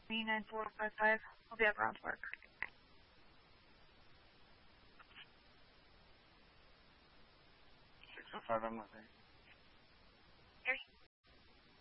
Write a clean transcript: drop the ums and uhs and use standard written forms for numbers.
9455. I'll be at Bronze Park. I'm listening.